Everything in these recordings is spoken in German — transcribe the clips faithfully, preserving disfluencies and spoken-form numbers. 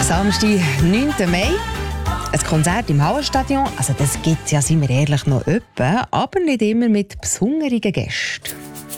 Samstag, neunten Mai. Ein Konzert im Hallenstadion, also das gibt es ja, sind wir ehrlich, noch öppe, aber nicht immer mit besonderen Gästen.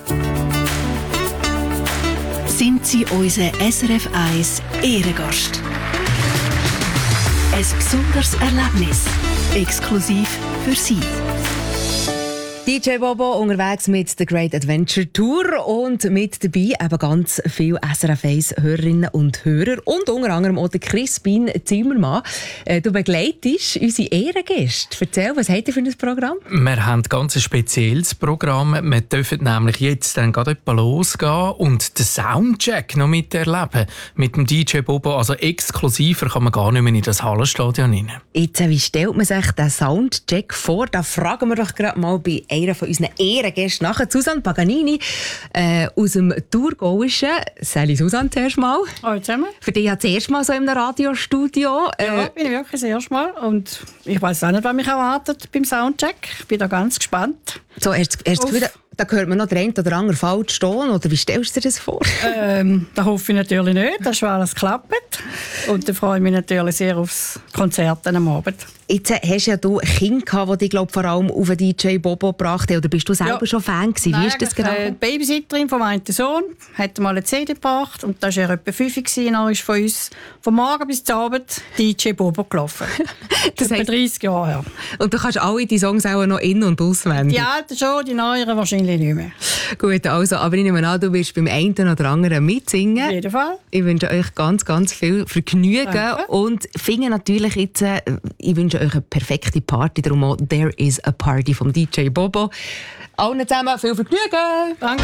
Sind Sie unser S R F eins Ehrengast? Ein besonderes Erlebnis, exklusiv für Sie. D J Bobo unterwegs mit der Great Adventure Tour und mit dabei eben ganz viele S R F eins Hörerinnen und Hörer und unter anderem auch der Crispin Zimmermann. Du begleitest unsere Ehrengäste. Erzähl, was habt ihr für ein Programm? Wir haben ein ganz spezielles Programm. Wir dürfen nämlich jetzt dann gerade losgehen und den Soundcheck noch miterleben. Mit dem D J Bobo, also exklusiver kann man gar nicht mehr in das Hallenstadion rein. Jetzt, wie stellt man sich den Soundcheck vor? Da fragen wir doch gerade mal bei einer von unseren Ehrengästen nach. Susanne Paganini äh, aus dem Thurgauischen. Sally Susanne zuerst mal. Hallo zusammen. Für dich ja das erste Mal so in einem Radiostudio. Äh, ja, bin ich wirklich das erste Mal. Und ich weiss auch nicht, was mich erwartet beim Soundcheck. Ich bin da ganz gespannt. So, hast, hast du das Gefühl, da hört man noch den einen oder anderen falsch stehen? Oder wie stellst du dir das vor? Ähm, das hoffe ich natürlich nicht, dass schon alles klappt. Und dann freue ich mich natürlich sehr aufs Konzert am Abend. Jetzt hast ja du Kinder gehabt, die dich glaub, vor allem auf den D J Bobo gebracht haben. Oder bist du selber ja. schon Fan gewesen? Wie Nein, ist das genau? Die Babysitterin von meinem Sohn hat mal eine C D gebracht. Und da war er etwa fünf gewesen. Dann ist von uns vom Morgen bis zum Abend D J Bobo gelaufen. Das ist etwa dreißig Jahre her. Und du kannst alle die Songs auch noch in- und auswendig? Die alten schon, die neueren wahrscheinlich nicht mehr. Gut, also, aber ich nehme an, du wirst beim einen oder anderen mitsingen. Auf jeden Fall. Ich wünsche euch ganz, ganz viel Vergnügen. Danke. Und finde natürlich jetzt, äh, ich wünsche euch eine perfekte Party. Darum auch «There is a Party» vom D J Bobo. Allen zusammen viel Vergnügen! Danke.